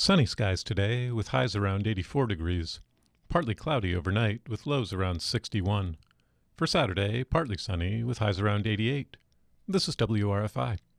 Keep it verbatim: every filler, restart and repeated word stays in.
Sunny skies today with highs around eighty-four degrees. Partly cloudy overnight with lows around sixty-one. For Saturday, partly sunny with highs around eighty-eight. This is W R F I.